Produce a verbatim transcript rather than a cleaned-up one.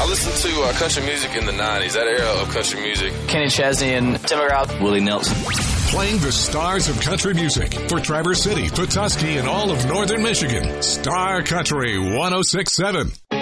listened to uh, country music in the nineties, that era of country music. Kenny Chesney and Tim McGraw. Willie Nelson. Playing the stars of country music for Traverse City, Petoskey, and all of northern Michigan. Star Country one oh six point seven.